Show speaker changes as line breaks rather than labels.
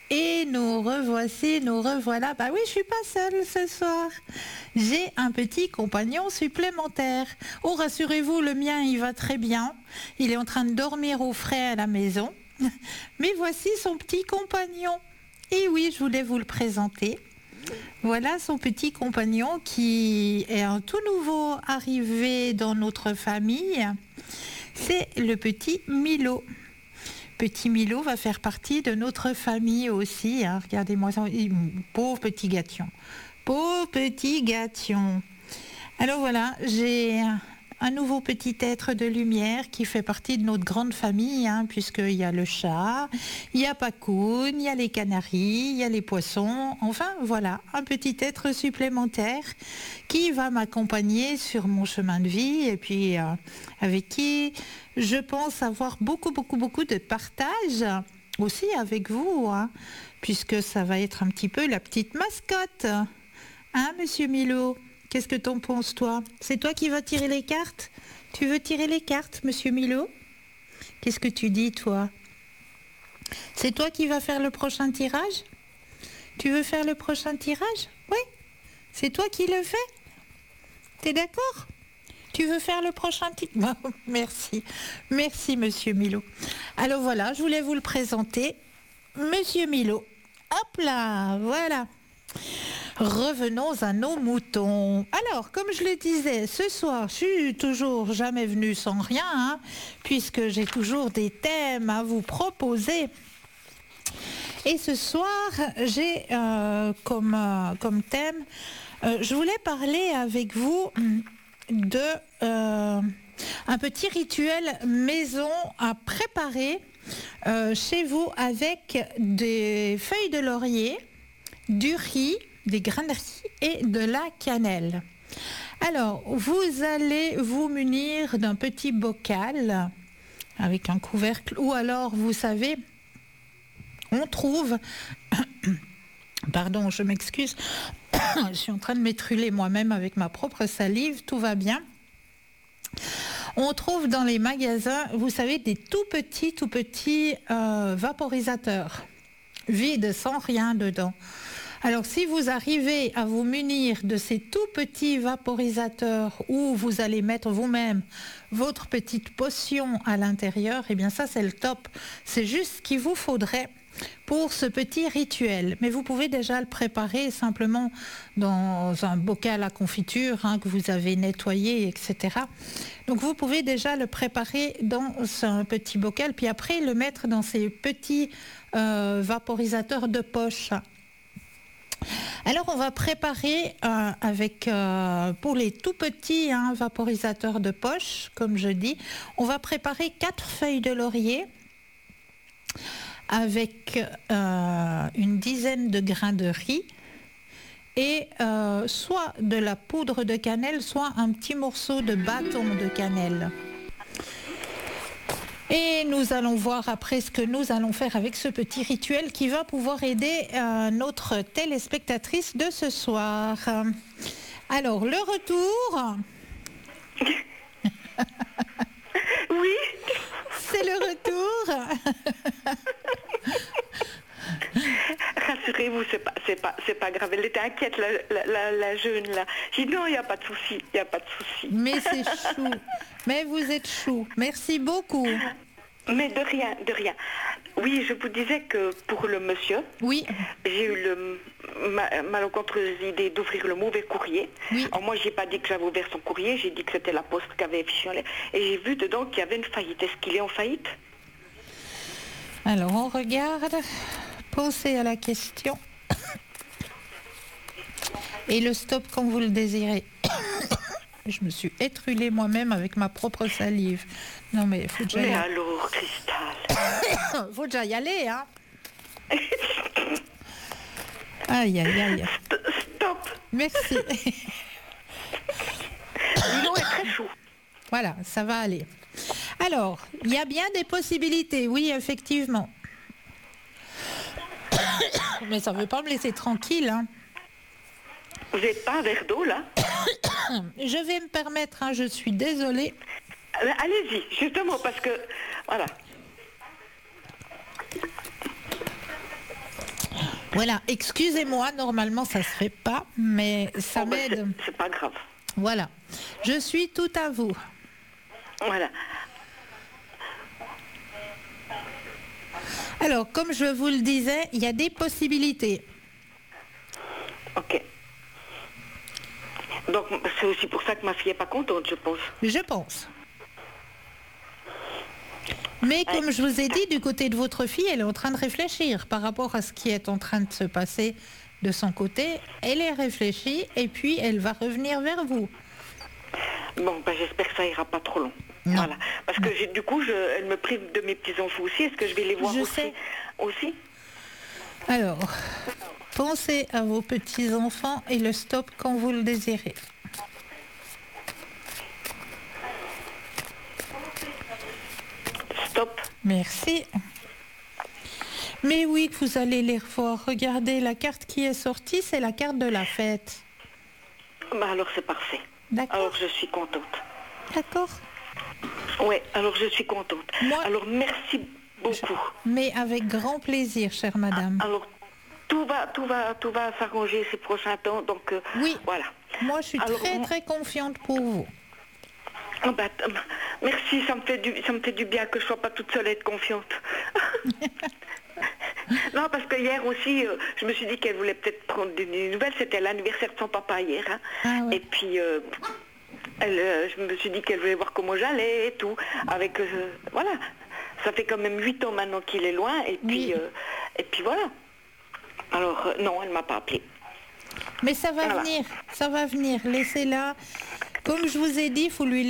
Et nous revoici, nous revoilà. Bah oui, je suis pas seule ce soir. J'ai un petit compagnon supplémentaire. Oh, rassurez-vous, le mien, il va très bien. Il est en train de dormir au frais à la maison. Mais voici son petit compagnon. Et oui, je voulais vous le présenter. Voilà son petit compagnon qui est un tout nouveau arrivé dans notre famille. C'est le petit Milo. Petit Milo va faire partie de notre famille aussi. Hein. Regardez-moi ça. Pauvre petit gâtion. Pauvre petit gâtion. Alors voilà, j'ai un nouveau petit être de lumière qui fait partie de notre grande famille, hein, puisqu'il y a le chat, il y a Pacoun, il y a les canaris, il y a les poissons. Enfin voilà, un petit être supplémentaire qui va m'accompagner sur mon chemin de vie et puis avec qui je pense avoir beaucoup de partage aussi avec vous, hein, puisque ça va être un petit peu la petite mascotte. Hein, monsieur Milo? Qu'est-ce que t'en penses, toi? C'est toi qui vas tirer les cartes? Tu veux tirer les cartes, monsieur Milo? Qu'est-ce que tu dis, toi? C'est toi qui vas faire le prochain tirage? Tu veux faire le prochain tirage? Oui. C'est toi qui le fais? T'es d'accord? Tu veux faire le prochain tirage? Merci. Merci, monsieur Milo. Alors voilà, je voulais vous le présenter. Monsieur Milo. Hop là, voilà. Revenons à nos moutons. Alors, comme je le disais, ce soir, je suis toujours jamais venue sans rien, hein, puisque j'ai toujours des thèmes à vous proposer. Et ce soir, j'ai comme thème, je voulais parler avec vous de un petit rituel maison à préparer chez vous avec des feuilles de laurier, du riz, des grains de riz et de la cannelle. Alors, vous allez vous munir d'un petit bocal avec un couvercle, ou alors, vous savez, on trouve, pardon, je m'excuse, je suis en train de m'étruler moi-même avec ma propre salive, tout va bien. On trouve dans les magasins, vous savez, des tout petits vaporisateurs, vides, sans rien dedans. Alors, si vous arrivez à vous munir de ces tout petits vaporisateurs où vous allez mettre vous-même votre petite potion à l'intérieur, eh bien ça, c'est le top. C'est juste ce qu'il vous faudrait pour ce petit rituel. Mais vous pouvez déjà le préparer simplement dans un bocal à confiture, hein, que vous avez nettoyé, etc. Donc, vous pouvez déjà le préparer dans un petit bocal, puis après le mettre dans ces petits vaporisateurs de poche. Alors on va préparer pour les tout petits vaporisateurs de poche, comme je dis, on va préparer 4 feuilles de laurier avec une dizaine de grains de riz et soit de la poudre de cannelle, soit un petit morceau de bâton de cannelle. Et nous allons voir après ce que nous allons faire avec ce petit rituel qui va pouvoir aider notre téléspectatrice de ce soir. Alors, le retour.
Oui.
C'est le retour.
Rassurez-vous, c'est pas grave. Elle était inquiète, la jeune là. J'ai dit non, il n'y a pas de souci, il n'y a pas de souci.
Mais c'est chou. Mais vous êtes chou. Merci beaucoup.
Mais de rien, de rien. Oui, je vous disais que pour le monsieur,
oui,
j'ai eu la malencontreuse idée d'ouvrir le mauvais courrier.
Oui.
Alors moi, j'ai pas dit que j'avais ouvert son courrier, j'ai dit que c'était la poste qui avait fichiolé. Et j'ai vu dedans qu'il y avait une faillite. Est-ce qu'il est en faillite?
Alors, on regarde. Pensez à la question. Et le stop quand vous le désirez. Je me suis étrulée moi-même avec ma propre salive. Non mais faut déjà.
Mais alors, Cristal.
Faut déjà y aller, hein. Aïe, aïe, aïe.
Stop.
Merci.
L'eau est très chaud.
Voilà, ça va aller. Alors, il y a bien des possibilités, oui, effectivement. Mais ça ne veut pas me laisser tranquille, hein.
Vous n'êtes pas un verre d'eau, là?
Je vais me permettre, hein, je suis désolée.
Allez-y, justement, parce que... Voilà.
Voilà, excusez-moi, normalement ça se fait pas, mais ça
Bon, ben,
m'aide.
c'est pas grave.
Voilà, je suis tout à vous.
Voilà.
Alors, comme je vous le disais, il y a des possibilités.
Ok. Donc c'est aussi pour ça que ma fille est pas contente, je pense.
Je pense. Mais comme je vous ai dit, du côté de votre fille, elle est en train de réfléchir par rapport à ce qui est en train de se passer de son côté. Elle est réfléchie et puis elle va revenir vers vous.
Bon, ben, j'espère que ça ira pas trop long.
Non.
Voilà. Parce que du coup, elle me prive de mes petits-enfants aussi. Est-ce que je vais les voir
Je
aussi
sais.
aussi
Alors, pensez à vos petits-enfants et le stop quand vous le désirez.
Stop.
Merci. Mais oui, que vous allez les revoir. Regardez, la carte qui est sortie, c'est la carte de la fête.
Ben, alors c'est parfait.
D'accord.
Alors je suis contente.
D'accord.
Oui, alors je suis contente.
Moi-
Alors merci beaucoup.
Mais avec grand plaisir, chère madame.
Alors tout va s'arranger ces prochains temps. Donc
Oui.
voilà.
Moi, je suis
Alors,
très, très confiante pour vous.
Ah bah, merci, ça me fait du bien que je sois pas toute seule à être confiante. Non, parce que hier aussi, je me suis dit qu'elle voulait peut-être prendre des nouvelles. C'était l'anniversaire de son papa hier. Hein.
Ah ouais.
Et puis, je me suis dit qu'elle voulait voir comment j'allais et tout. Avec, voilà, ça fait quand même 8 ans maintenant qu'il est loin.
Oui.
Et puis voilà. Alors, non, elle m'a pas appelé.
Mais ça va
Voilà.
venir, ça va venir. Laissez-la. Comme je vous ai dit, il faut lui